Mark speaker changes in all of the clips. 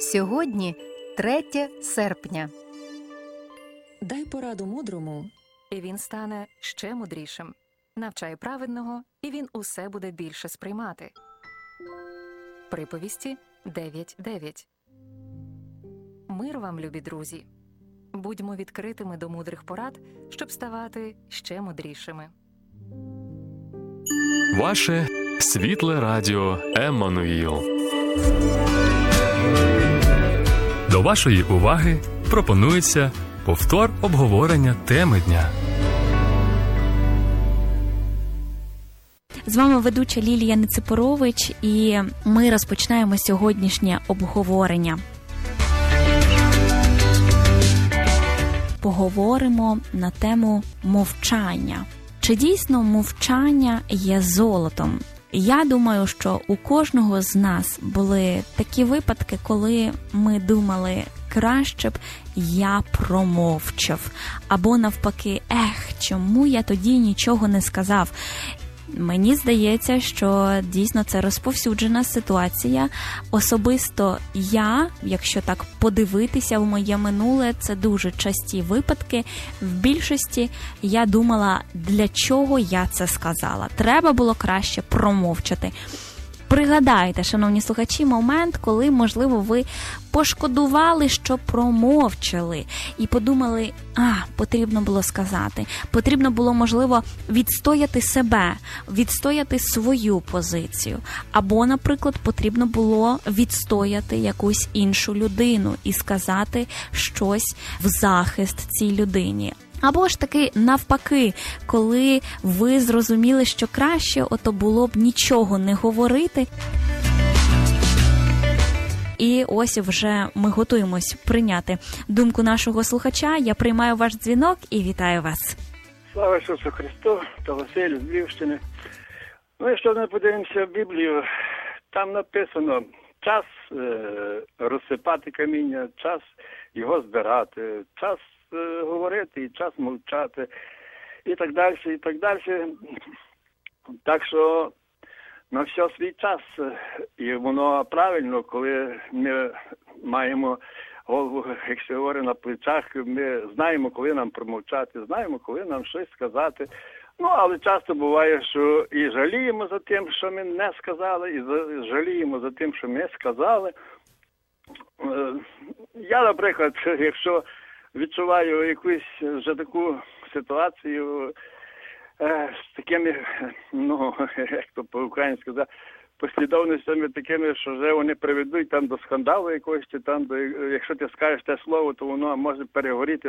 Speaker 1: Сьогодні 3 серпня.
Speaker 2: Дай пораду мудрому, і він стане ще мудрішим. Навчай праведного, і він усе буде більше сприймати. Приповісті 9.9. Мир вам, любі друзі! Будьмо відкритими до мудрих порад, щоб ставати ще мудрішими.
Speaker 3: Ваше світле радіо Еммануїл. До вашої уваги пропонується повтор обговорення теми дня.
Speaker 4: З вами ведуча Лілія Неципорович, і ми розпочинаємо сьогоднішнє обговорення. Поговоримо на тему мовчання. Чи дійсно мовчання є золотом? Я думаю, що у кожного з нас були такі випадки, коли ми думали, краще б я промовчав. Або навпаки, чому я тоді нічого не сказав? Мені здається, що дійсно це розповсюджена ситуація. Особисто я, якщо так подивитися в моє минуле, це дуже часті випадки. В більшості я думала, для чого я це сказала. Треба було краще промовчати. Пригадайте, шановні слухачі, момент, коли, можливо, ви пошкодували, що промовчали, і подумали, потрібно було сказати. Потрібно було, можливо, відстояти себе, відстояти свою позицію. Або, наприклад, потрібно було відстояти якусь іншу людину і сказати щось в захист цій людині. Або ж таки навпаки, коли ви зрозуміли, що краще ото було б нічого не говорити. І ось вже ми готуємось прийняти думку нашого слухача. Я приймаю ваш дзвінок і вітаю вас.
Speaker 5: Слава Ісусу Христу та Василю з Львівщини. Якщо ми подивимося в Біблію, там написано час розсипати каміння, час його збирати, час говорити і час мовчати, і так далі, і так далі. Так що на все свій час, і воно правильно, коли ми маємо голову, як се говорить, на плечах, ми знаємо, коли нам промовчати, знаємо, коли нам щось сказати. Але часто буває, що і жаліємо за тим, що ми не сказали, і жаліємо за тим, що ми сказали. Я, наприклад, якщо відчуваю якусь вже таку ситуацію з такими, як то по-українськи сказати, послідовностями такими, що вже вони приведуть там до скандалу якогось, чи там, якщо ти скажеш те слово, то воно може перегоріти,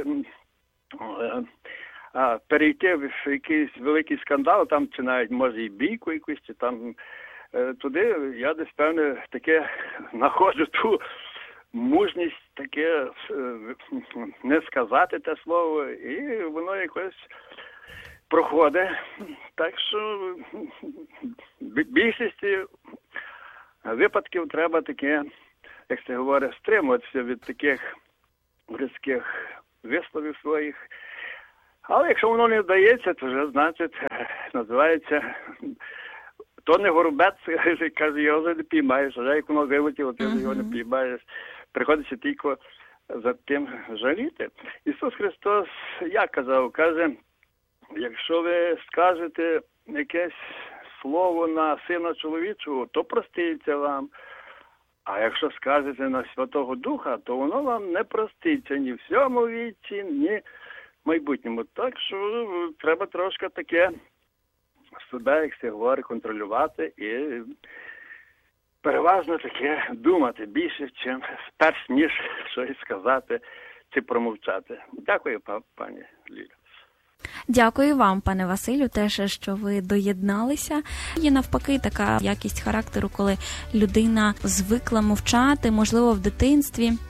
Speaker 5: перейти в якийсь великий скандал, там, чи навіть може і бійку якусь, чи там туди, я десь, певне, таке знаходжу ту мужність таке не сказати те слово, і воно якось проходить. Так що в більшості випадків треба таке, як це говорить, стримуватися від таких різких висловів своїх. Але якщо воно не вдається, то вже, значить, називається, то не горобець, каже, його вже не піймаєш, а як воно вилетіло, ти вже його не піймаєш. Приходиться тільки за тим жаліти. Ісус Христос, як казав, каже, якщо ви скажете якесь слово на Сина Чоловічого, то проститься вам. А якщо скажете на Святого Духа, то воно вам не проститься ні в сьому віці, ні в майбутньому. Так що треба трошки таке себе, як се говорить, контролювати і переважно таке думати більше, чим перш ніж щось сказати чи промовчати. Дякую, пані Ліля.
Speaker 4: Дякую вам, пане Василю, теж, що ви доєдналися. Є навпаки така якість характеру, коли людина звикла мовчати, можливо, в дитинстві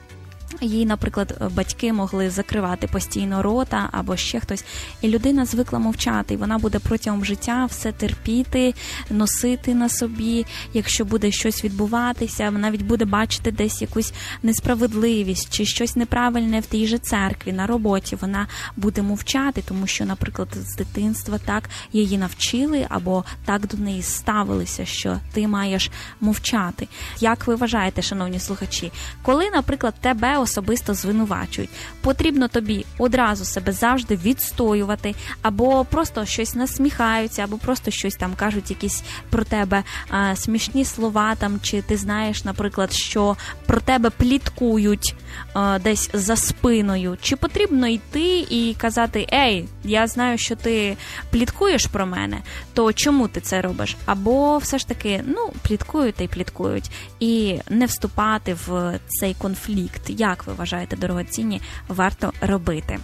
Speaker 4: їй, наприклад, батьки могли закривати постійно рота або ще хтось, і людина звикла мовчати, і вона буде протягом життя все терпіти, носити на собі, якщо буде щось відбуватися, вона навіть буде бачити десь якусь несправедливість чи щось неправильне в тій же церкві, на роботі, вона буде мовчати, тому що, наприклад, з дитинства так її навчили або так до неї ставилися, що ти маєш мовчати. Як ви вважаєте, шановні слухачі, коли, наприклад, тебе особисто звинувачують, потрібно тобі одразу себе завжди відстоювати, або просто щось насміхаються, або просто щось там кажуть, якісь про тебе смішні слова, там, чи ти знаєш, наприклад, що про тебе пліткують десь за спиною, чи потрібно йти і казати: ей, я знаю, що ти пліткуєш про мене, то чому ти це робиш? Або все ж таки, пліткують та й пліткують, і не вступати в цей конфлікт. Як ви вважаєте, дорогоцінні, варто робити?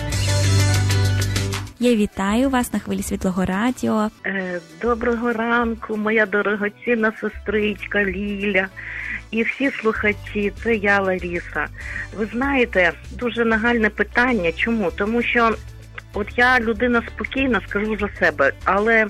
Speaker 4: Я вітаю вас на хвилі Світлого Радіо.
Speaker 6: Доброго ранку, моя дорогоцінна сестричка Ліля і всі слухачі, це я, Лариса. Ви знаєте, дуже нагальне питання. Чому? Тому що от я людина спокійна, скажу за себе, але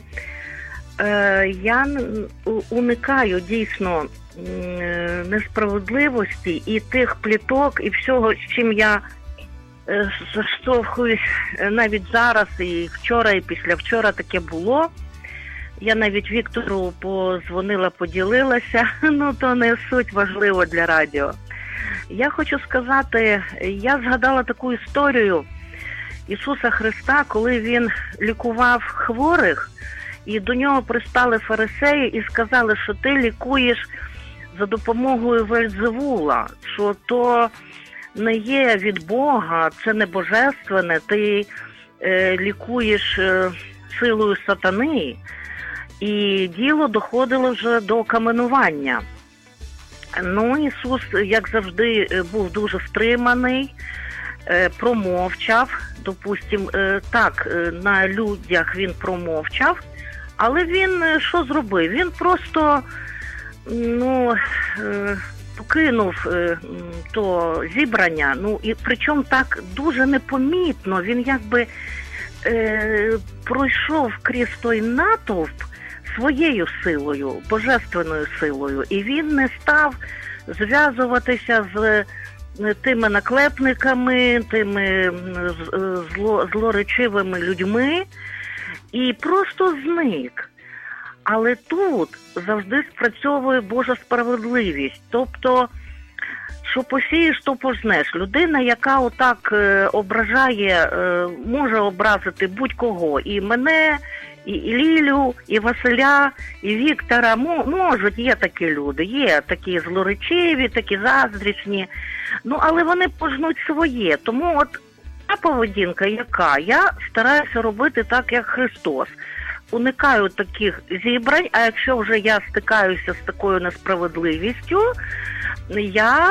Speaker 6: я уникаю дійсно несправедливості і тих пліток, і всього, з чим я заштовхуюсь навіть зараз, і вчора, і післявчора таке було. Я навіть Віктору подзвонила, поділилася, то не суть, важливо для радіо. Я хочу сказати, я згадала таку історію Ісуса Христа, коли Він лікував хворих, і до нього пристали фарисеї і сказали, що ти лікуєш за допомогою Вельзевула, що то не є від Бога, це не божественне, ти лікуєш силою сатани. І діло доходило вже до каменування. Ісус, як завжди, був дуже стриманий, промовчав, допустим, так, на людях він промовчав, але він що зробив? Він просто, покинув то зібрання, і причому так дуже непомітно, він якби пройшов крізь той натовп своєю силою, божественною силою, і він не став зв'язуватися з тими наклепниками, тими злоречивими людьми, і просто зник. Але тут завжди спрацьовує Божа справедливість. Тобто, що посієш, то пожнеш. Людина, яка отак ображає, може образити будь-кого. І мене, і Лілю, і Василя, і Віктора. Можуть, є такі люди. Є такі злоречиві, такі заздрісні. Але вони пожнуть своє. Тому от та поведінка, яка? Я стараюся робити так, як Христос. Уникаю таких зібрань, а якщо вже я стикаюся з такою несправедливістю, я,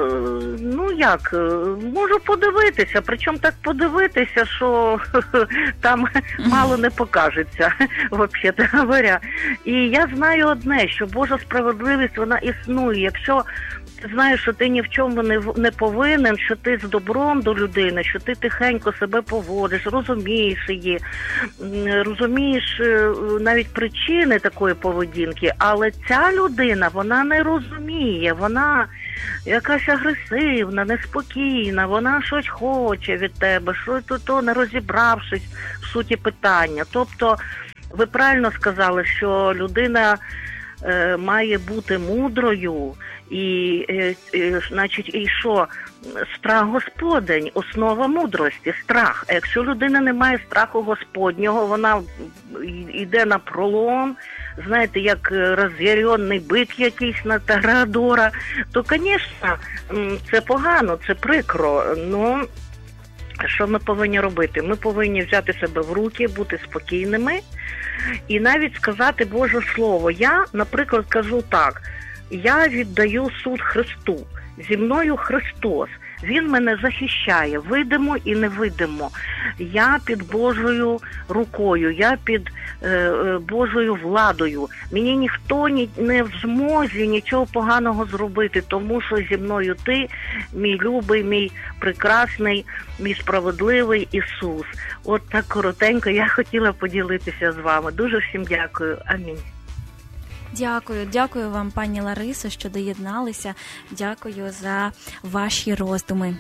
Speaker 6: можу подивитися, причому так подивитися, що там мало не покажеться, взагалі говоря. І я знаю одне, що Божа справедливість, вона існує. Якщо ти знаєш, що ти ні в чому не повинен, що ти з добром до людини, що ти тихенько себе поводиш, розумієш її, розумієш навіть причини такої поведінки, але ця людина, вона не розуміє, вона якась агресивна, неспокійна, вона щось хоче від тебе, щось то не розібравшись в суті питання. Тобто, ви правильно сказали, що людина має бути мудрою, значить, і що? Страх Господень, основа мудрості, страх. А якщо людина не має страху Господнього, вона йде на пролом, знаєте, як роз'яренний бик якийсь на Торадора, то, звісно, це погано, це прикро. Що ми повинні робити? Ми повинні взяти себе в руки, бути спокійними і навіть сказати Боже Слово. Я, наприклад, кажу так: я віддаю суд Христу. зі мною Христос. Він мене захищає, видимо і невидимо. Я під Божою рукою, я під Божою владою. Мені ніхто не в змозі нічого поганого зробити, тому що зі мною ти, мій любий, мій прекрасний, мій справедливий Ісус. От так коротенько я хотіла поділитися з вами. Дуже всім дякую. Амінь.
Speaker 4: Дякую вам, пані Ларисо, що доєдналися. Дякую за ваші роздуми.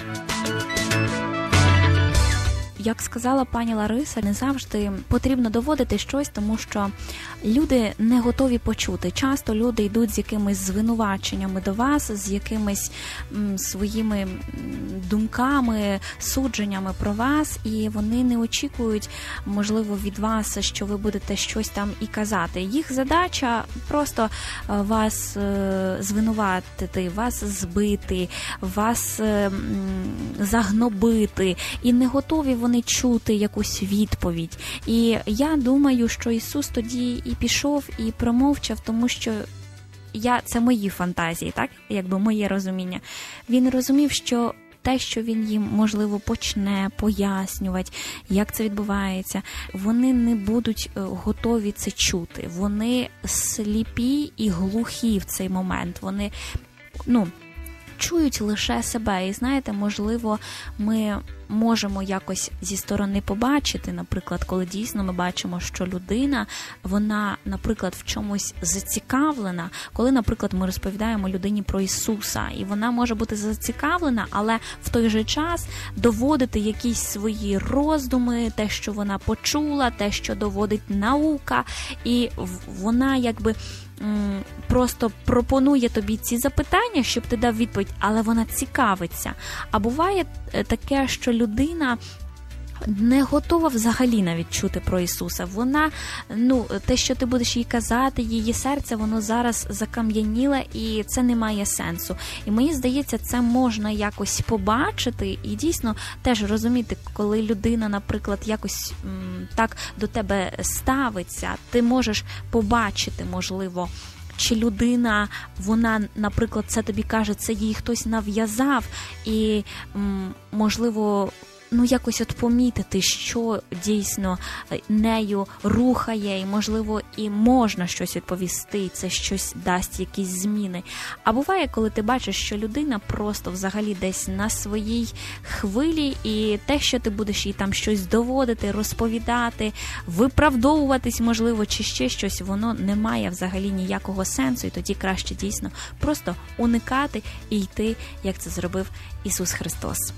Speaker 4: Як сказала пані Лариса, не завжди потрібно доводити щось, тому що люди не готові почути. Часто люди йдуть з якимись звинуваченнями до вас, з якимись своїми думками, судженнями про вас, і вони не очікують, можливо, від вас, що ви будете щось там і казати. Їх задача просто вас звинуватити, вас збити, вас загнобити, і не готові вони чути якусь відповідь. І я думаю, що Ісус тоді і пішов, і промовчав, тому що це мої фантазії, так? Якби моє розуміння. Він розумів, що те, що він їм, можливо, почне пояснювати, як це відбувається, вони не будуть готові це чути. Вони сліпі і глухі в цей момент. Вони, чують лише себе. І знаєте, можливо, ми можемо якось зі сторони побачити, наприклад, коли дійсно ми бачимо, що людина, вона, наприклад, в чомусь зацікавлена, коли, наприклад, ми розповідаємо людині про Ісуса, і вона може бути зацікавлена, але в той же час доводити якісь свої роздуми, те, що вона почула, те, що доводить наука, і вона якби просто пропонує тобі ці запитання, щоб ти дав відповідь, але вона цікавиться. А буває таке, що людина не готова взагалі навіть чути про Ісуса. Вона, те, що ти будеш їй казати, її серце, воно зараз закам'яніле, і це не має сенсу. І мені здається, це можна якось побачити і дійсно теж розуміти, коли людина, наприклад, якось так до тебе ставиться, ти можеш побачити, можливо, чи людина, вона, наприклад, це тобі каже, це їй хтось нав'язав, і, можливо, якось от помітити, що дійсно нею рухає, і, можливо, і можна щось відповісти, і це щось дасть якісь зміни. А буває, коли ти бачиш, що людина просто взагалі десь на своїй хвилі, і те, що ти будеш їй там щось доводити, розповідати, виправдовуватись, можливо, чи ще щось, воно не має взагалі ніякого сенсу, і тоді краще дійсно просто уникати і йти, як це зробив Ісус Христос.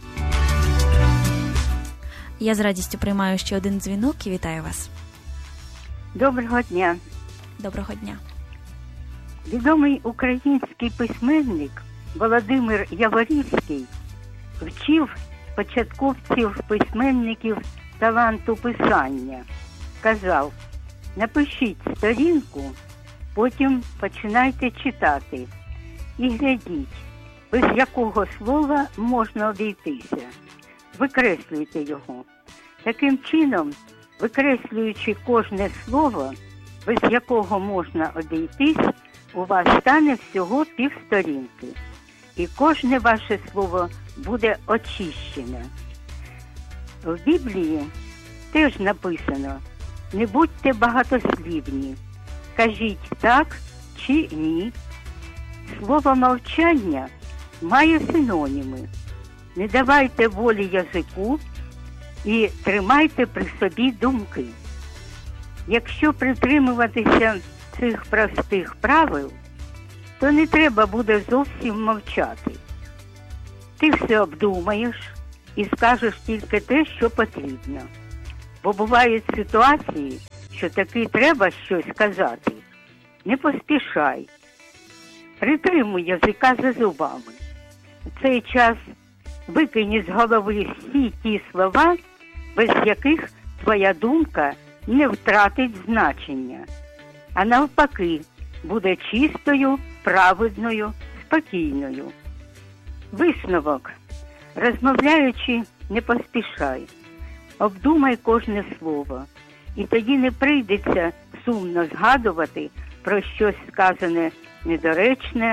Speaker 4: Я з радістю приймаю ще один дзвінок і вітаю вас.
Speaker 7: Доброго дня.
Speaker 4: Доброго дня.
Speaker 7: Відомий український письменник Володимир Яворівський вчив початковців-письменників таланту писання. Казав: напишіть сторінку, потім починайте читати і глядіть, без якого слова можна обійтися. Викреслюйте його. Таким чином, викреслюючи кожне слово, без якого можна обійтись, у вас стане всього півсторінки. І кожне ваше слово буде очищене. В Біблії теж написано: не будьте багатослівні, кажіть так чи ні. Слово мовчання має синоніми. Не давайте волі язику і тримайте при собі думки. Якщо притримуватися цих простих правил, то не треба буде зовсім мовчати. Ти все обдумаєш і скажеш тільки те, що потрібно. Бо бувають ситуації, що таки треба щось казати. Не поспішай. Притримуй язика за зубами. В цей час викинь із голови всі ті слова, без яких твоя думка не втратить значення, а навпаки, буде чистою, праведною, спокійною. Висновок. Розмовляючи, не поспішай. Обдумай кожне слово, і тоді не прийдеться сумно згадувати про щось сказане недоречне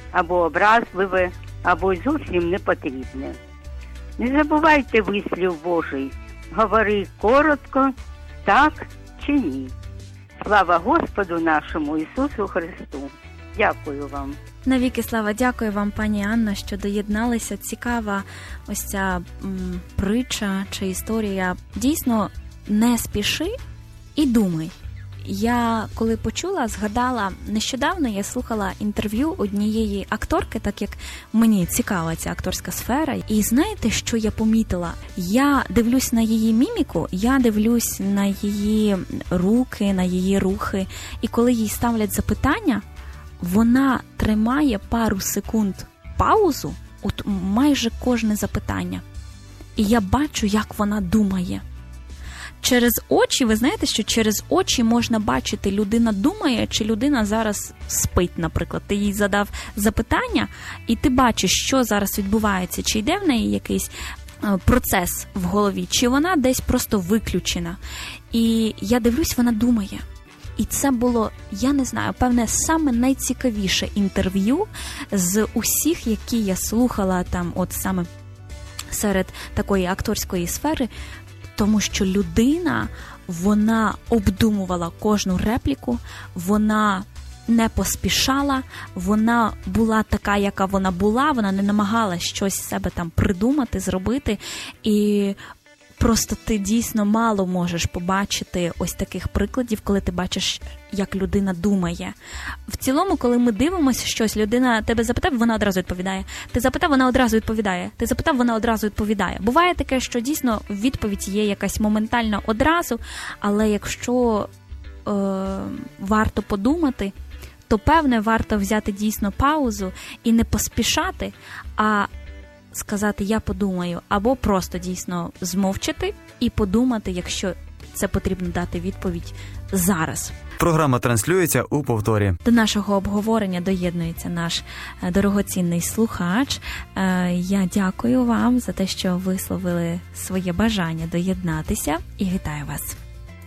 Speaker 7: або образливе, або й зовсім не потрібне. Не забувайте вислів Божий. Говори коротко, так чи ні. Слава Господу нашому Ісусу Христу. Дякую вам.
Speaker 4: Навіки слава, дякую вам, пані Анна, що доєдналися. Цікава ось ця притча чи історія. Дійсно, не спіши і думай. Я, коли почула, згадала, нещодавно я слухала інтерв'ю однієї акторки, так як мені цікава ця акторська сфера. І знаєте, що я помітила? Я дивлюсь на її міміку, я дивлюсь на її руки, на її рухи. І коли їй ставлять запитання, вона тримає пару секунд паузу, от майже кожне запитання. І я бачу, як вона думає. Через очі, ви знаєте, що через очі можна бачити, людина думає, чи людина зараз спить, наприклад. Ти їй задав запитання, і ти бачиш, що зараз відбувається, чи йде в неї якийсь процес в голові, чи вона десь просто виключена. І я дивлюсь, вона думає. І це було, я не знаю, певне, саме найцікавіше інтерв'ю з усіх, які я слухала там, от саме серед такої акторської сфери, тому що людина, вона обдумувала кожну репліку, вона не поспішала, вона була така, яка вона не намагалась щось з себе там придумати, зробити, і просто ти дійсно мало можеш побачити ось таких прикладів, коли ти бачиш, як людина думає. В цілому, коли ми дивимося щось, людина тебе запитав, вона одразу відповідає. Ти запитав, вона одразу відповідає. Ти запитав, вона одразу відповідає. Буває таке, що дійсно відповідь є якась моментальна одразу, але якщо варто подумати, то, певне, варто взяти дійсно паузу і не поспішати, а сказати «я подумаю», або просто дійсно змовчати і подумати, якщо це потрібно дати відповідь зараз.
Speaker 8: Програма транслюється у повторі.
Speaker 4: До нашого обговорення доєднується наш дорогоцінний слухач. Я дякую вам за те, що висловили своє бажання доєднатися, і вітаю вас.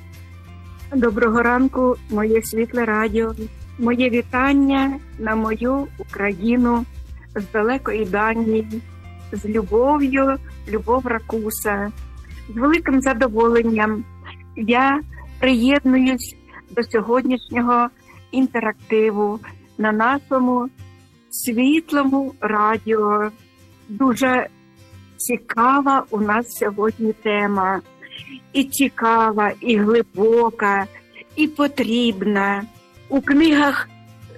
Speaker 9: Доброго ранку, моє світле радіо. Моє вітання на мою Україну з далекої Данії, з любов'ю, Любов Ракуса. З великим задоволенням я приєднуюсь до сьогоднішнього інтерактиву на нашому світлому радіо. Дуже цікава у нас сьогодні тема. І цікава, і глибока, і потрібна. У книгах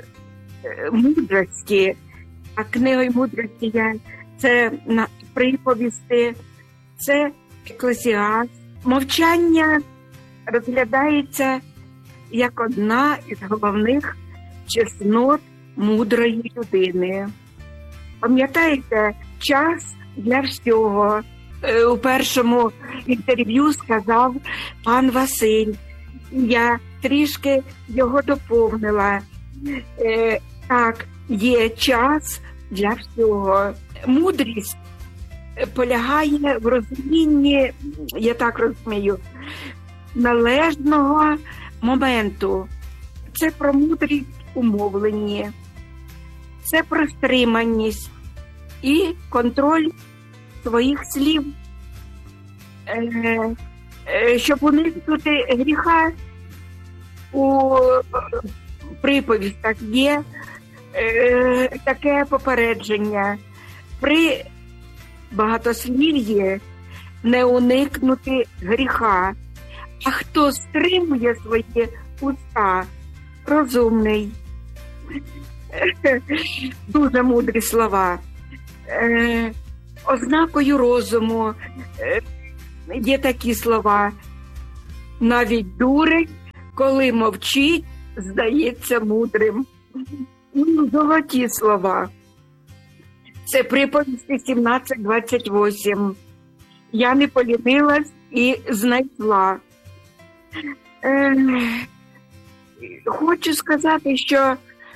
Speaker 9: мудрості, а книгою мудрості це приповісти, це Еклезіаст. Мовчання розглядається як одна із головних чеснот мудрої людини. Пам'ятаєте, час для всього. У першому інтерв'ю сказав пан Василь. Я трішки його доповнила. Так, є час для всього. Мудрість полягає в розумінні, я так розумію, належного моменту. Це про мудрість у мовленні, це про стриманість і контроль своїх слів. Щоб уникнути гріха, у приповістях є таке попередження. При багатослів'ї не уникнути гріха. А хто стримує свої уста, розумний. Дуже мудрі слова. Ознакою розуму є такі слова. Навіть дурень, коли мовчить, здається мудрим. Золоті слова. Це приповісти 17:28. Я не полінилась і знайшла. Хочу сказати, що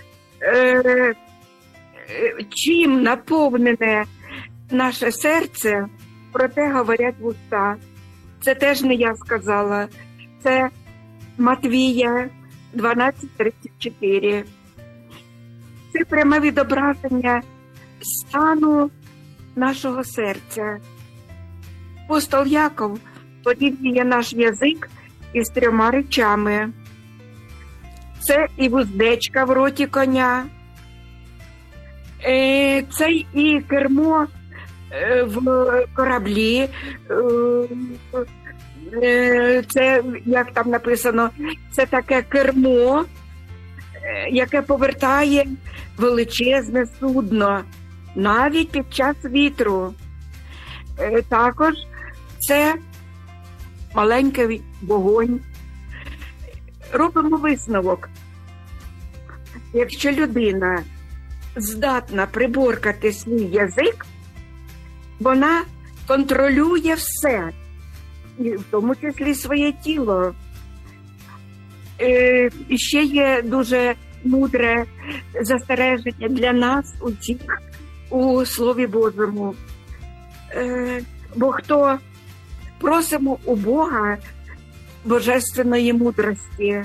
Speaker 9: чим наповнене наше серце, про те говорять вуста. Це теж не я сказала. Це Матвія 12:34. це пряме відображення стану нашого серця. Апостол Яков порівнює наш язик із 3 речами. Це і вуздечка в роті коня, це і кермо в кораблі, це, як там написано, це таке кермо, яке повертає величезне судно, навіть під час вітру. Також це маленький вогонь. Робимо висновок. Якщо людина здатна приборкати свій язик, вона контролює все, і в тому числі своє тіло. І ще є дуже мудре застереження для нас усіх у Слові Божому. Бо хто просимо у Бога божественної мудрості,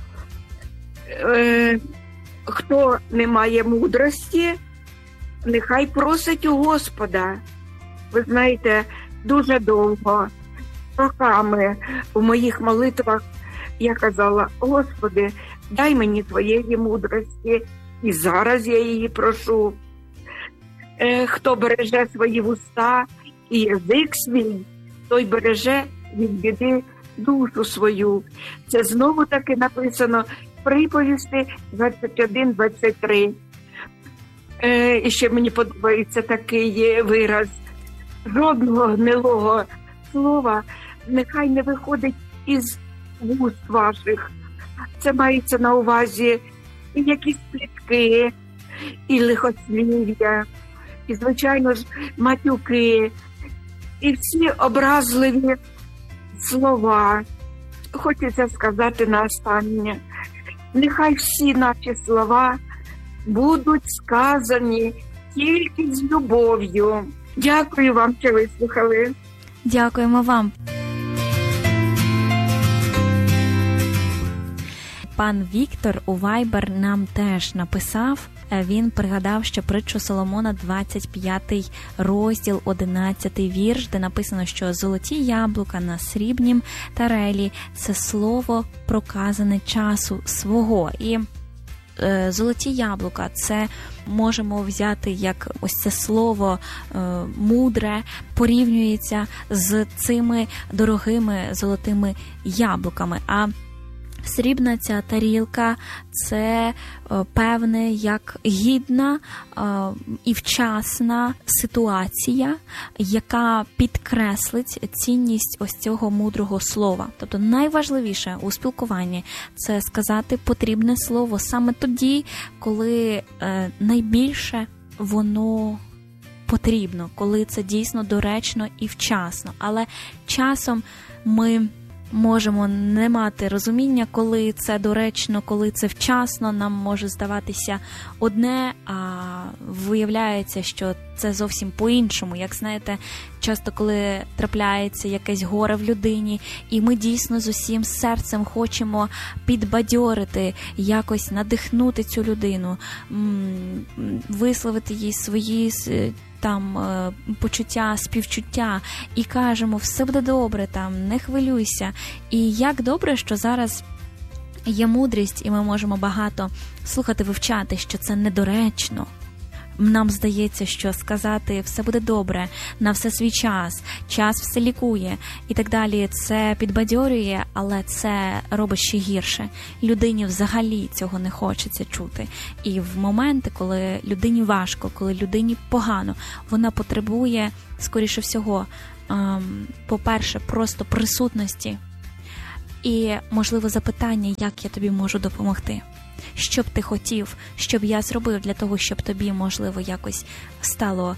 Speaker 9: хто не має мудрості, нехай просить у Господа. Ви знаєте, дуже довго, роками у моїх молитвах я казала: Господи, дай мені твоєї мудрості, і зараз я її прошу. Хто береже свої вуста і язик свій, той береже від біди душу свою. Це знову таки написано в Приповісти 21-23. І ще мені подобається такий вираз: жодного гнилого слова нехай не виходить із вуст ваших. Це мається на увазі і якісь плітки, і лихослів'я, і, звичайно ж, матюки, і всі образливі слова. Хочеться сказати на останнє: нехай всі наші слова будуть сказані тільки з любов'ю. Дякую вам, що вислухали.
Speaker 4: Дякуємо вам. Пан Віктор у Viber нам теж написав. Він пригадав, що притчу Соломона, 25 розділ, 11 вірш, де написано, що золоті яблука на срібнім тарелі – це слово, проказане часу свого. І золоті яблука – це можемо взяти як ось це слово мудре, порівнюється з цими дорогими золотими яблуками. А срібна ця тарілка – це певне як гідна і вчасна ситуація, яка підкреслить цінність ось цього мудрого слова. Тобто найважливіше у спілкуванні – це сказати потрібне слово саме тоді, коли найбільше воно потрібно, коли це дійсно доречно і вчасно. Але часом ми можемо не мати розуміння, коли це доречно, коли це вчасно. Нам може здаватися одне, а виявляється, що це зовсім по-іншому. Як знаєте, часто коли трапляється якесь горе в людині, і ми дійсно з усім серцем хочемо підбадьорити, якось надихнути цю людину, висловити їй свої почуття, співчуття, і кажемо: все буде добре, не хвилюйся. І як добре, що зараз є мудрість, і ми можемо багато слухати, вивчати, що це недоречно. Нам здається, що сказати «все буде добре», «на все свій час», «час все лікує» і так далі, це підбадьорює, але це робить ще гірше. Людині взагалі цього не хочеться чути. І в моменти, коли людині важко, коли людині погано, вона потребує, скоріше всього, по-перше, просто присутності і, можливо, запитання, як я тобі можу допомогти. Що б ти хотів, щоб я зробив для того, щоб тобі, можливо, якось стало,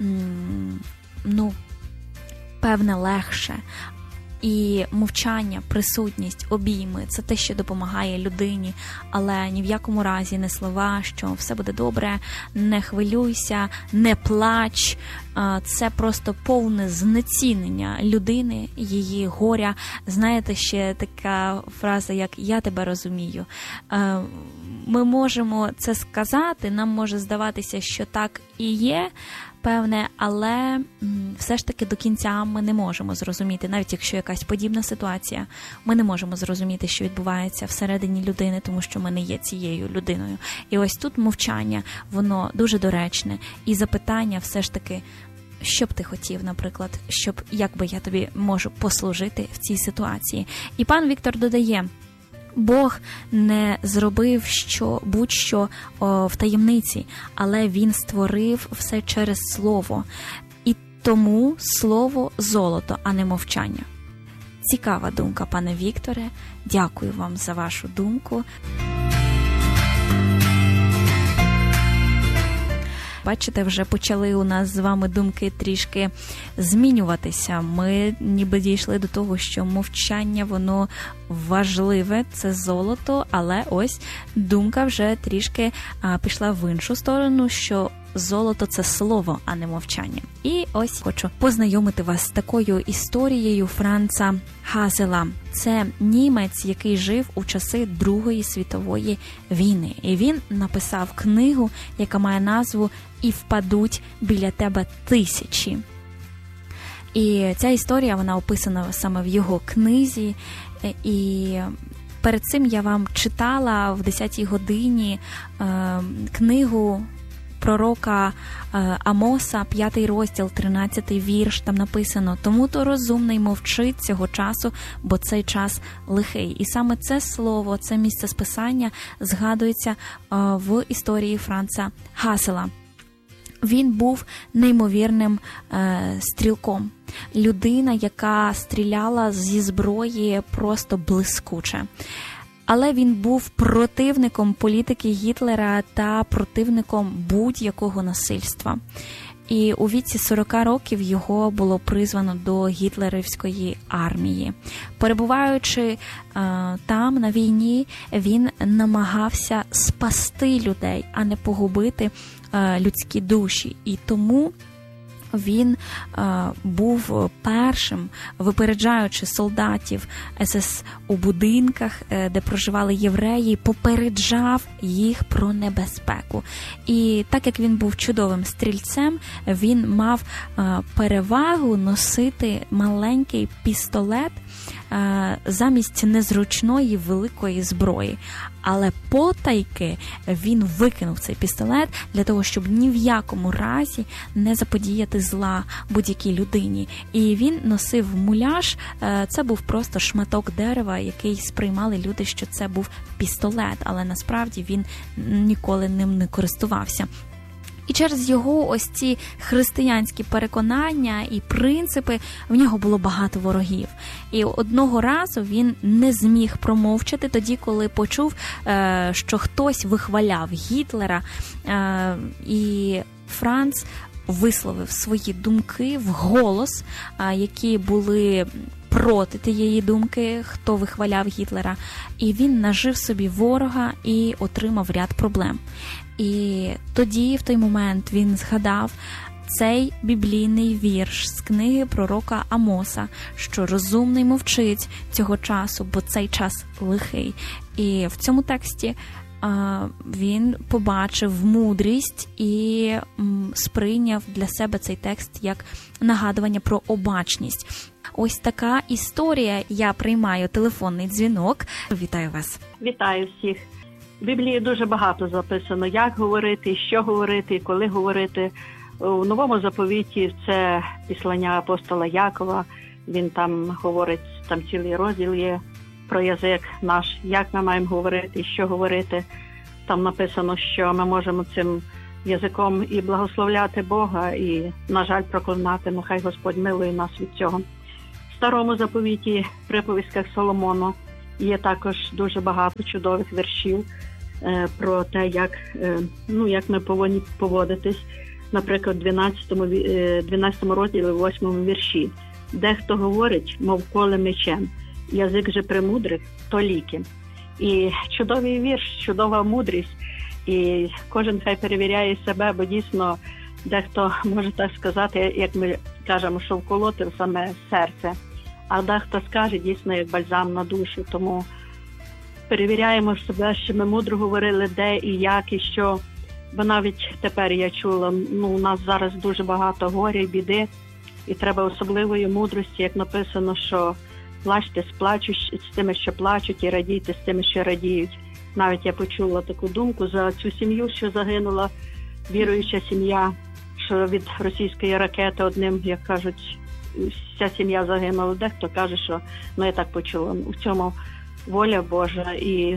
Speaker 4: певне, легше. І мовчання, присутність, обійми – це те, що допомагає людині, але ні в якому разі не слова, що все буде добре, не хвилюйся, не плач це просто повне знецінення людини, її горя. Знаєте, ще така фраза, як «я тебе розумію». Ми можемо це сказати, нам може здаватися, що так і є, певне, але все ж таки до кінця ми не можемо зрозуміти, навіть якщо якась подібна ситуація, ми не можемо зрозуміти, що відбувається всередині людини, тому що ми не є цією людиною. І ось тут мовчання, воно дуже доречне. І запитання все ж таки, що б ти хотів, наприклад, як би я тобі можу послужити в цій ситуації. І пан Віктор додає, Бог не зробив будь-що в таємниці, але Він створив все через Слово. І тому Слово – золото, а не мовчання. Цікава думка, пане Вікторе. Дякую вам за вашу думку. Бачите, вже почали у нас з вами думки трішки змінюватися. Ми ніби дійшли до того, що мовчання, воно важливе, це золото, але ось думка вже трішки пішла в іншу сторону, що золото – це слово, а не мовчання. І ось хочу познайомити вас з такою історією Франца Хазела. Це німець, який жив у часи Другої світової війни. І він написав книгу, яка має назву «І впадуть біля тебе тисячі». І ця історія, вона описана саме в його книзі. І перед цим я вам читала в 10-й годині книгу пророка Амоса, 5 розділ, 13 вірш, там написано: «Тому-то розумний мовчить цього часу, бо цей час лихий». І саме це слово, це місце списання згадується в історії Франца Хазела. Він був неймовірним стрілком. Людина, яка стріляла зі зброї просто блискуче. Але він був противником політики Гітлера та противником будь-якого насильства. І у віці 40 років його було призвано до гітлерівської армії. Перебуваючи там, на війні, він намагався спасти людей, а не погубити людські душі. І тому він був першим, випереджаючи солдатів СС у будинках, де проживали євреї, попереджав їх про небезпеку. І так як він був чудовим стрільцем, він мав перевагу носити маленький пістолет замість незручної великої зброї. Але потайки він викинув цей пістолет для того, щоб ні в якому разі не заподіяти зла будь-якій людині. І він носив муляж, це був просто шматок дерева, який сприймали люди, що це був пістолет, але насправді він ніколи ним не користувався. І через його ось ці християнські переконання і принципи в нього було багато ворогів. І одного разу він не зміг промовчати тоді, коли почув, що хтось вихваляв Гітлера, і Франц висловив свої думки вголос, які були проти тієї думки, хто вихваляв Гітлера. І він нажив собі ворога і отримав ряд проблем. І тоді, в той момент, він згадав цей біблійний вірш з книги пророка Амоса, що розумний мовчить цього часу, бо цей час лихий. І в цьому тексті він побачив мудрість і сприйняв для себе цей текст як нагадування про обачність. Ось така історія. Я приймаю телефонний дзвінок. Вітаю вас.
Speaker 10: Вітаю всіх. В Біблії дуже багато записано, як говорити, що говорити, коли говорити. У Новому заповіті це післання апостола Якова. Він там говорить, там цілий розділ є про язик наш, як ми маємо говорити, що говорити. Там написано, що ми можемо цим язиком і благословляти Бога, і, на жаль, проклинати. Нехай Господь милує нас від цього. В Старому заповіті, приповістках Соломона, є також дуже багато чудових віршів про те, як ми повинні поводитись. Наприклад, в 12 розділі, 8 вірші. Дехто говорить, мов коле мечем, язик же премудрих, то ліки. І чудовий вірш, чудова мудрість. І кожен хай перевіряє себе, бо дійсно дехто може так сказати, як ми кажемо, що вколоти в саме серце, а дехто скаже дійсно як бальзам на душу. Тому перевіряємо себе, що ми мудро говорили, де і як, і що. Бо навіть тепер я чула, у нас зараз дуже багато горя і біди, і треба особливої мудрості, як написано, що плачте з тими, що плачуть, і радійте з тими, що радіють. Навіть я почула таку думку за цю сім'ю, що загинула, віруюча сім'я, що від російської ракети одним, як кажуть, вся сім'я загинула. Дехто каже, що, я так почула, в цьому воля Божа. І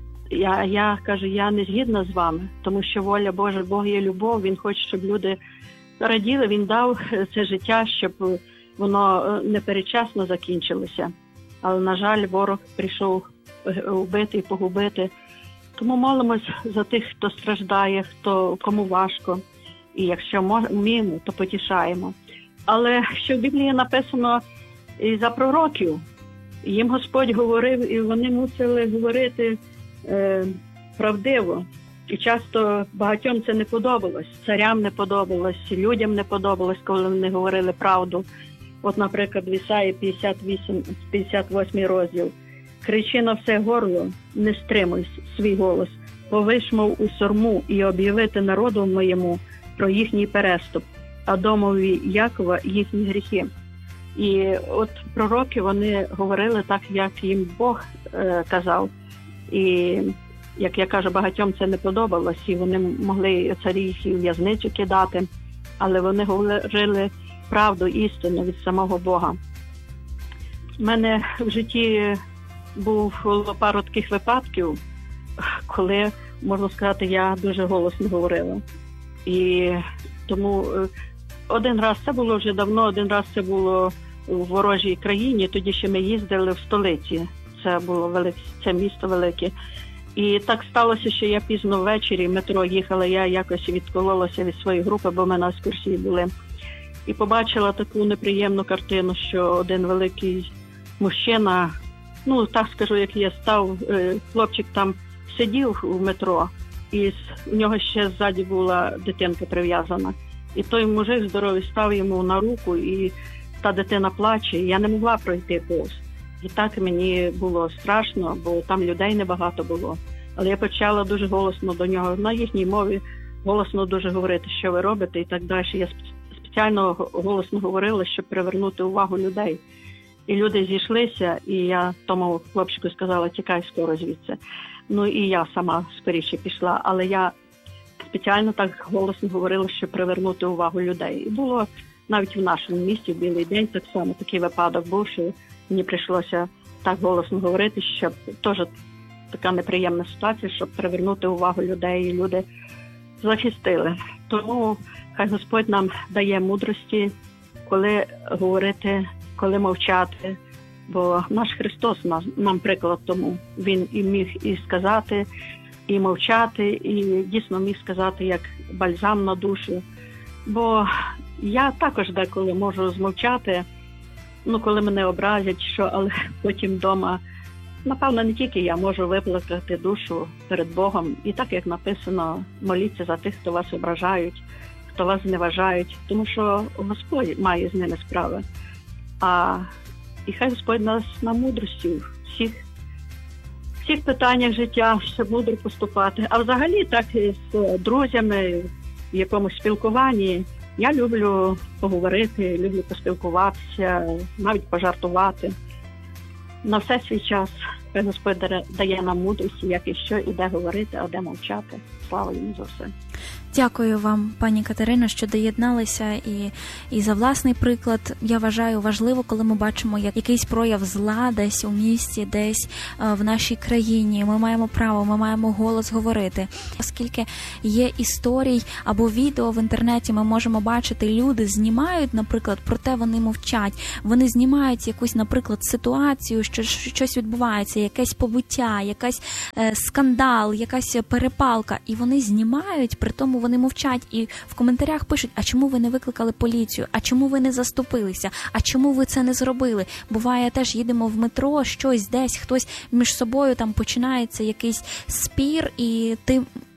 Speaker 10: я кажу, я не згідна з вами, тому що воля Божа, Бог є любов, Він хоче, щоб люди раділи, Він дав це життя, щоб воно не передчасно закінчилося. Але, на жаль, ворог прийшов вбити і погубити. Тому молимось за тих, хто страждає, кому важко. І якщо вміємо, то потішаємо. Але що в Біблії написано і за пророків, їм Господь говорив, і вони мусили говорити правдиво. І часто багатьом це не подобалось. Царям не подобалось, людям не подобалось, коли вони говорили правду. От, наприклад, в Ісаї 58 розділ. «Кричи на все горло, не стримуй свій голос, повиш, мов у сорму, і об'явити народу моєму про їхній переступ, а домові Якова їхні гріхи». І от пророки, вони говорили так, як їм Бог казав. І, як я кажу, багатьом це не подобалось, і вони могли царі їх і в в'язницю кидати, але вони говорили правду, істину від самого Бога. У мене в житті було пару таких випадків, коли, можна сказати, я дуже голосно говорила. І тому один раз, це було вже давно, один раз це було в ворожій країні, тоді ще ми їздили в столиці, це було це місто велике. І так сталося, що я пізно ввечері в метро їхала, я якось відкололася від своєї групи, бо ми на екскурсії були. І побачила таку неприємну картину, що один великий мужчина, так скажу, як я став, хлопчик там сидів у метро, і у нього ще ззаді була дитинка прив'язана. І той мужик здоровий став йому на руку, і та дитина плаче, і я не могла пройти повз. І так мені було страшно, бо там людей небагато було. Але я почала дуже голосно до нього, на їхній мові, голосно дуже говорити, що ви робите і так далі. Я спеціально голосно говорила, щоб привернути увагу людей. І люди зійшлися, і я тому хлопчику сказала, тікай скоро звідси. І я сама скоріше пішла, але я спеціально так голосно говорила, щоб привернути увагу людей. І було навіть в нашому місті, в Білий день, так само такий випадок був, що мені прийшлося так голосно говорити, щоб теж така неприємна ситуація, щоб привернути увагу людей, і люди захистили. Тому хай Господь нам дає мудрості, коли говорити, коли мовчати, бо наш Христос нам приклад тому. Він і міг і сказати, і мовчати, і дійсно міг сказати як бальзам на душу. Бо я також деколи можу змовчати, коли мене образять, але потім вдома, напевно, не тільки я можу виплакати душу перед Богом. І так, як написано, моліться за тих, хто вас ображають, хто вас зневажають, тому що Господь має з ними справи. І хай Господь нас на мудрості в всіх питаннях життя, щоб мудро поступати. А взагалі, так і з друзями, в якомусь спілкуванні, я люблю поговорити, люблю поспілкуватися, навіть пожартувати. На все свій час хай Господь дає нам мудрості, як і що, і де говорити, а де мовчати. Слава йому за все.
Speaker 4: Дякую вам, пані Катерино, що доєдналися і за власний приклад. Я вважаю важливо, коли ми бачимо якийсь прояв зла десь у місті, десь в нашій країні. Ми маємо право, ми маємо голос говорити. Оскільки є історій або відео в інтернеті, ми можемо бачити, люди знімають, наприклад, проте вони мовчать. Вони знімають якусь, наприклад, ситуацію, що щось відбувається, якесь побиття, якийсь скандал, якась перепалка. І вони знімають, при тому вони мовчать і в коментарях пишуть, а чому ви не викликали поліцію, а чому ви не заступилися, а чому ви це не зробили. Буває, теж їдемо в метро, щось десь, хтось між собою там починається якийсь спір, і ти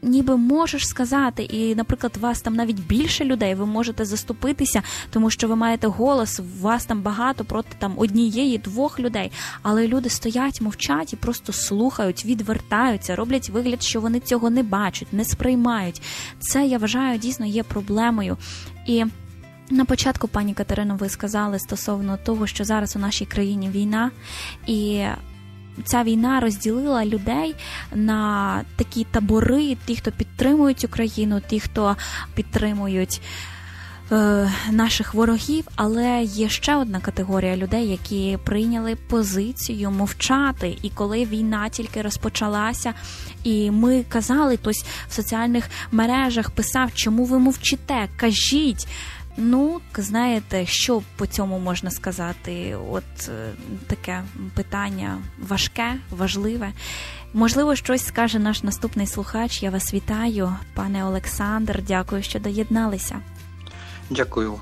Speaker 4: ніби можеш сказати, і, наприклад, вас там навіть більше людей, ви можете заступитися, тому що ви маєте голос, вас там багато проти там однієї, двох людей, але люди стоять, мовчать і просто слухають, відвертаються, роблять вигляд, що вони цього не бачать, не сприймають. Це, я вважаю, дійсно є проблемою. І на початку, пані Катерино, ви сказали стосовно того, що зараз у нашій країні війна, і ця війна розділила людей на такі табори, ті, хто підтримують Україну, ті, хто підтримують наших ворогів, але є ще одна категорія людей, які прийняли позицію мовчати. І коли війна тільки розпочалася, і ми казали, хтось в соціальних мережах писав, чому ви мовчите, кажіть. Ну, знаєте, що по цьому можна сказати? От таке питання важке, важливе. Можливо, щось скаже наш наступний слухач. Я вас вітаю, пане Олександр. Дякую, що доєдналися.
Speaker 11: Дякую.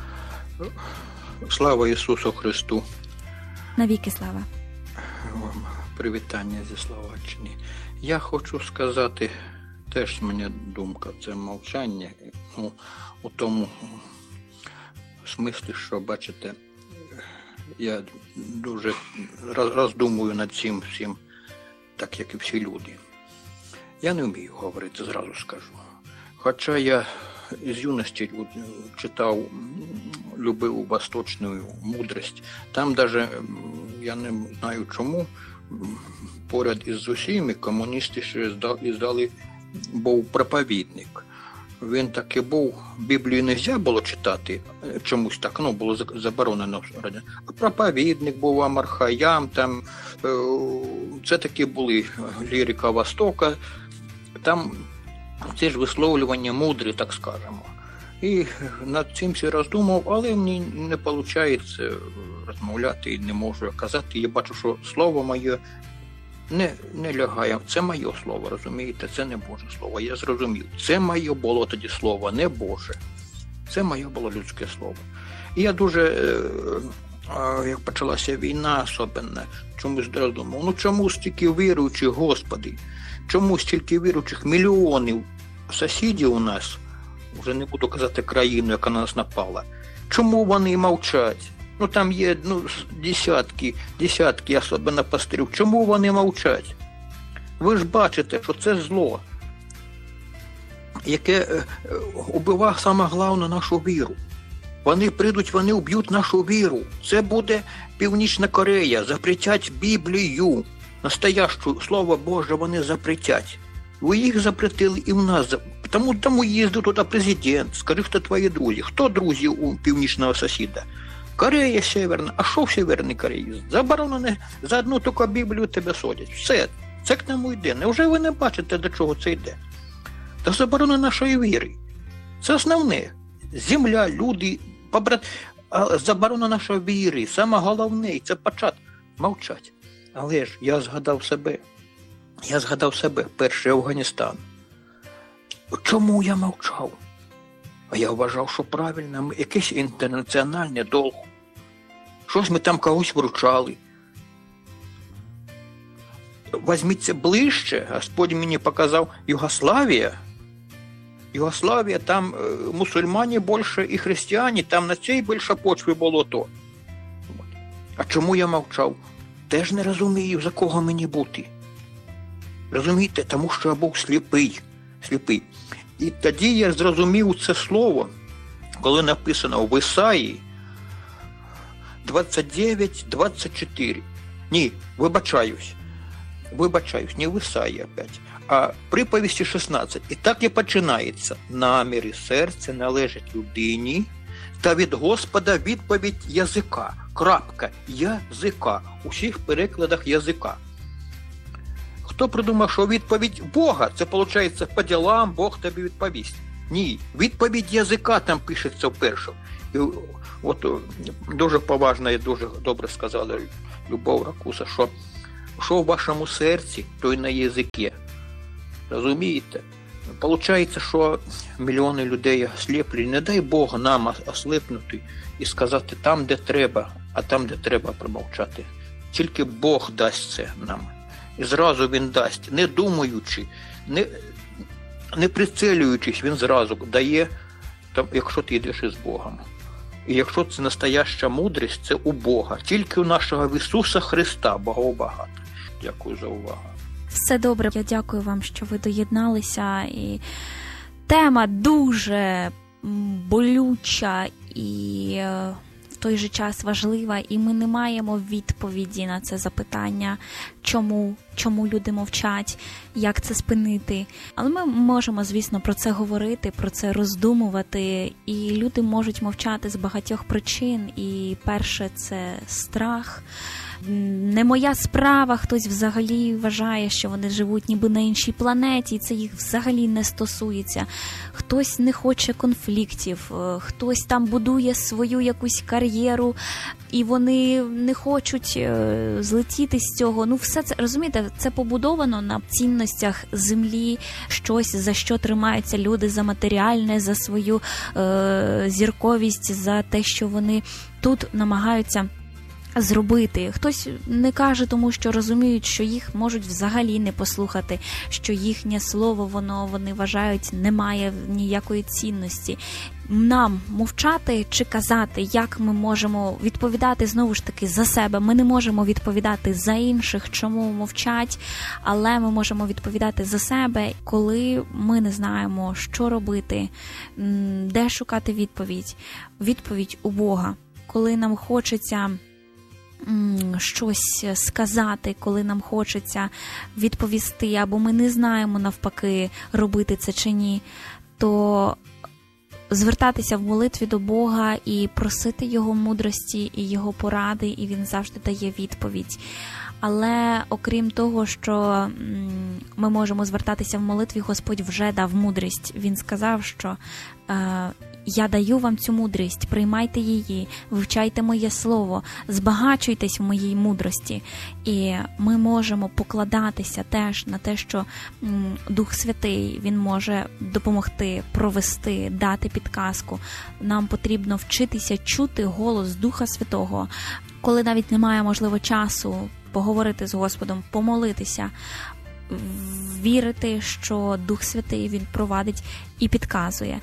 Speaker 11: Слава Ісусу Христу.
Speaker 4: Навіки слава.
Speaker 11: Вам привітання зі Словаччини. Я хочу сказати, теж мене думка, це мовчання. Ну, у тому смислі, що, бачите, я дуже роздумую над цим всім, так як і всі люди. Я не вмію говорити, зразу скажу. Хоча я з юності читав, любив восточну мудрость. Там навіть, я не знаю чому, поряд із усіми комуністи ще здали, був проповідник. Він таки був, Біблію не можна було читати, чомусь так, ну, було заборонено. А проповідник був, Амархаям, там, це такі були лірика Востока, там це ж висловлювання мудрі, так скажемо. І над цим всі роздумав, але мені не виходить розмовляти і не можу казати. Я бачу, що слово моє не лягає. Це моє слово, розумієте? Це не Боже слово. Я зрозумів. Це моє було тоді слово, не Боже. Це моє було людське слово. І я дуже, як почалася війна особливо, чомусь роздумав. Ну чому стільки віруючих, Господи? Чому стільки віруючих мільйонів сусідів у нас, вже не буду казати країну, яка на нас напала, чому вони мовчать? Ну там є десятки особливо пастирів. Чому вони мовчать? Ви ж бачите, що це зло, яке убиває саме головне нашу віру. Вони прийдуть, вони уб'ють нашу віру. Це буде Північна Корея, запретять Біблію. Настоящу Слово Боже вони запретять. Ви їх запретили і в нас. Тому їздив туди президент. Скажи, хто твої друзі? Хто друзі у північного сусіда? Корея Северна. А що в Северній Кореї? Заборонено, за одну тільки Біблію тебе судять. Все. Це к нам йде. Невже ви не бачите, до чого це йде? До заборони нашої віри. Це основне. Земля, люди, заборона нашої віри. Саме головне, це початок. Мовчать. Але ж я згадав себе, перший Афганістан. Чому я мовчав? А я вважав, що правильно, якийсь інтернаціональний долг. Щось ми там когось вручали. Візьміться ближче, Господь мені показав Югославія. Югославія, там мусульмані більше і християни, там на цій більше почві було то. А чому я мовчав? Теж не розумію, за кого мені бути. Розумієте? Тому що я був сліпий. І тоді я зрозумів це слово, коли написано в Ісаї 29-24. Ні, вибачаюсь, не в Ісаї опять, а приповісті 16. І так і починається. Наміри серця належать людині, та від Господа відповідь язика. Крапка. Язика. У всіх перекладах язика. Хто придумав, що відповідь Бога, це виходить по ділам, Бог тобі відповість. Ні, відповідь язика там пишеться вперше. І от дуже поважно і дуже добре сказала Любов Ракуса, що в вашому серці, то й на язикі. Розумієте? Получається, що мільйони людей осліплені. Не дай Бог нам осліпнути і сказати там, де треба, а там, де треба, промовчати. Тільки Бог дасть це нам. І зразу Він дасть, не думаючи, не прицілюючись, він зразу дає, там, якщо ти йдеш із Богом. І якщо це настояща мудрість, це у Бога. Тільки у нашого Ісуса Христа, Богов багато. Дякую за увагу.
Speaker 4: Все добре, я дякую вам, що ви доєдналися. І тема дуже болюча і в той же час важлива, і ми не маємо відповіді на це запитання, чому люди мовчать, як це спинити. Але ми можемо, звісно, про це говорити, про це роздумувати, і люди можуть мовчати з багатьох причин. І перше – це страх. Не моя справа, хтось взагалі вважає, що вони живуть ніби на іншій планеті, і це їх взагалі не стосується. Хтось не хоче конфліктів, хтось там будує свою якусь кар'єру, і вони не хочуть злетіти з цього. Ну, все це, розумієте, це побудовано на цінностях землі, щось, за що тримаються люди, за матеріальне, за свою зірковість, за те, що вони тут намагаються зробити. Хтось не каже, тому що розуміють, що їх можуть взагалі не послухати, що їхнє слово, вони вважають, не має ніякої цінності. Нам мовчати чи казати, як ми можемо відповідати знову ж таки за себе. Ми не можемо відповідати за інших, чому мовчать, але ми можемо відповідати за себе, коли ми не знаємо, що робити, де шукати відповідь. Відповідь у Бога. Коли нам хочеться щось сказати, коли нам хочеться відповісти, або ми не знаємо навпаки, робити це чи ні, то звертатися в молитві до Бога і просити Його мудрості і Його поради, і Він завжди дає відповідь. Але окрім того, що ми можемо звертатися в молитві, Господь вже дав мудрість. Він сказав, що я даю вам цю мудрість, приймайте її, вивчайте моє слово, збагачуйтесь в моїй мудрості. І ми можемо покладатися теж на те, що Дух Святий, Він може допомогти, провести, дати підказку. Нам потрібно вчитися чути голос Духа Святого, коли навіть немає, можливо, часу поговорити з Господом, помолитися, вірити, що Дух Святий, Він провадить і підказує.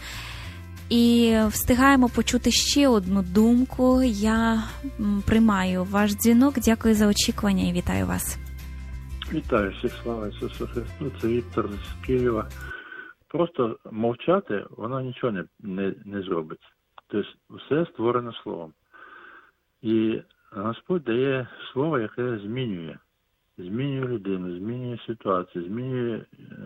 Speaker 4: І встигаємо почути ще одну думку. Я приймаю ваш дзвінок. Дякую за очікування і вітаю вас.
Speaker 12: Вітаю всіх, слава Ісусу Христу. Це Віктор з Києва. Просто мовчати, воно нічого не зробить. Тобто все створено словом. І Господь дає слово, яке змінює. Змінює людину, змінює ситуацію, змінює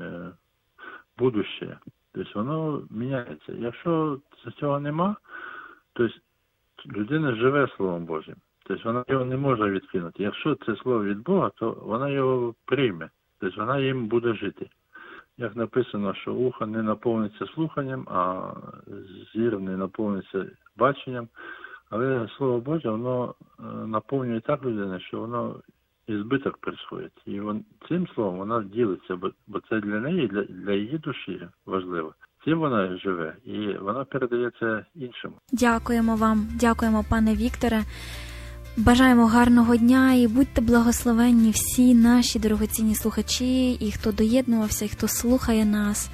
Speaker 12: будуще. Тобто воно міняється. Якщо цього нема, то людина живе Словом Божим. Тобто вона його не може відкинути. Якщо це слово від Бога, то вона його прийме. Тобто вона їм буде жити. Як написано, що ухо не наповниться слуханням, а зір не наповниться баченням. Але Слово Боже, воно наповнює так людину, що воно і збиток приходить. І цим словом вона ділиться, бо це для неї, для її душі важливо. Цим вона живе, і вона передає це іншому.
Speaker 4: Дякуємо вам, дякуємо, пане Вікторе. Бажаємо гарного дня і будьте благословенні всі наші дорогоцінні слухачі, і хто доєднувався, і хто слухає нас.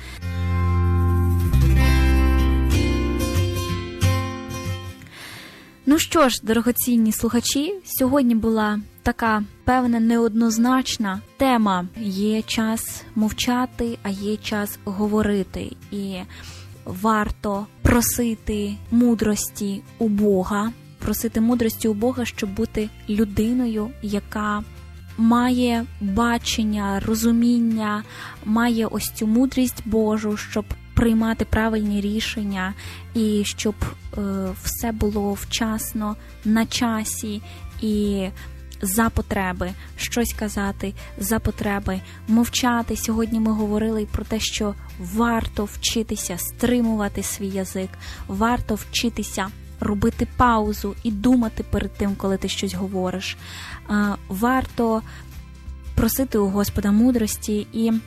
Speaker 4: Ну що ж, дорогоцінні слухачі, сьогодні була така, певна, неоднозначна тема. Є час мовчати, а є час говорити. І варто просити мудрості у Бога, щоб бути людиною, яка має бачення, розуміння, має ось цю мудрість Божу, щоб приймати правильні рішення і щоб все було вчасно, на часі і за потреби, щось казати за потреби, мовчати. Сьогодні ми говорили і про те, що варто вчитися стримувати свій язик, варто вчитися робити паузу і думати перед тим, коли ти щось говориш. Варто просити у Господа мудрості і